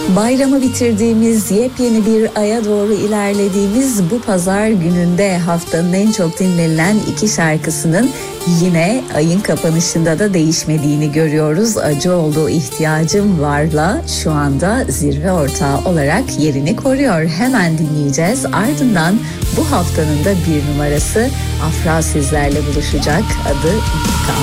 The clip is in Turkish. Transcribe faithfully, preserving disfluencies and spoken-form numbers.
Bayramı bitirdiğimiz, yepyeni bir aya doğru ilerlediğimiz bu pazar gününde haftanın en çok dinlenilen iki şarkısının yine ayın kapanışında da değişmediğini görüyoruz. Acıoğlu İhtiyacım Var'la şu anda zirve ortağı olarak yerini koruyor. Hemen dinleyeceğiz. Ardından bu haftanın da bir numarası Afra sizlerle buluşacak. Adı İntikam.